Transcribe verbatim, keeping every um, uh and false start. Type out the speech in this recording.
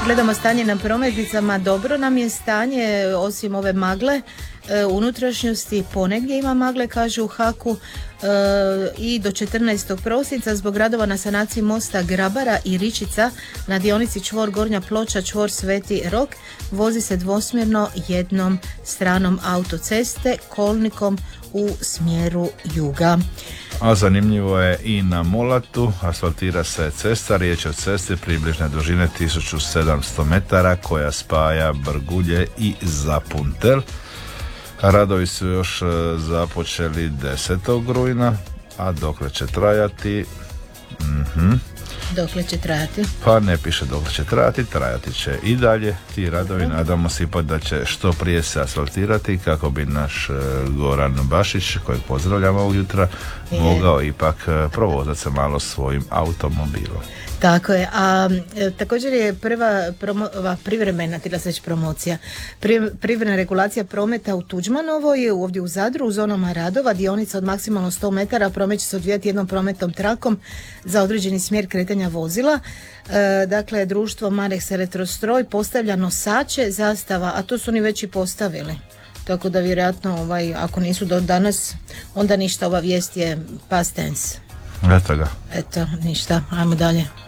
gledamo stanje na prometnicama, dobro nam je stanje, osim ove magle, u unutrašnjosti ponegdje ima magle, kaže u Haku, e, i do četrnaestog prosinca zbog radova na sanaciji mosta Grabara i Ričica na dionici čvor Gornja Ploča, čvor Sveti Rok, vozi se dvosmjerno jednom stranom autoceste kolnikom u smjeru juga. A zanimljivo je i na Molatu, asfaltira se cesta, riječ je o cesti približne dužine tisuću sedamsto metara koja spaja Brgulje i Zapuntel. Radovi su još započeli desetog rujna, a dokle će trajati? Mhm. Dokle će trajati? Pa ne piše dokle će trajati, trajati će i dalje ti radovi. Nadamo se ipak da će što prije se asfaltirati kako bi naš Goran Bašić, kojeg pozdravljamo ovog jutra, je mogao ipak provozati se malo svojim automobilom. Tako je, a e, također je prva promo, ova privremena, tila se već promocija, pri, privremena regulacija prometa u Tuđmanovoj, ovdje u Zadru, u zonama radova, dionica od maksimalno sto metara, promet će se odvijati jednom prometnom trakom za određeni smjer kretanja vozila. E, dakle, društvo Marex Elektrostroj postavlja nosače zastava, a to su oni već i postavili. Tako da vjerojatno, ovaj, ako nisu do danas, onda ništa, ova vijest je past tense. Eto ga. Eto, ništa, ajmo dalje.